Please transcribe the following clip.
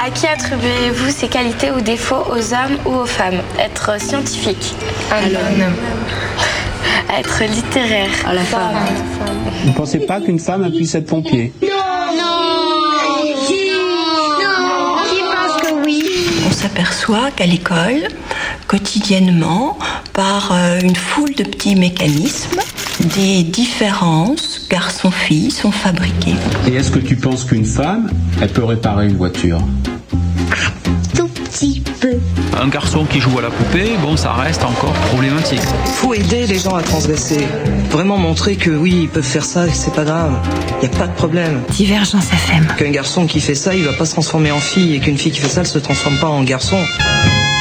À qui attribuez-vous ces qualités ou défauts, aux hommes ou aux femmes? Être scientifique. À l'homme. Être littéraire. À la femme. Vous ne pensez pas qu'une femme puisse être pompier? On s'aperçoit qu'à l'école, quotidiennement, par une foule de petits mécanismes, des différences garçons-filles sont fabriquées. Et est-ce que tu penses qu'une femme, elle peut réparer une voiture? Tout petit peu. Un garçon qui joue à la poupée, bon, ça reste encore problématique. Il faut aider les gens à transgresser. Vraiment montrer que oui, ils peuvent faire ça et c'est pas grave. Il n'y a pas de problème. Divergence FM. Qu'un garçon qui fait ça, il va pas se transformer en fille, et qu'une fille qui fait ça, elle se transforme pas en garçon.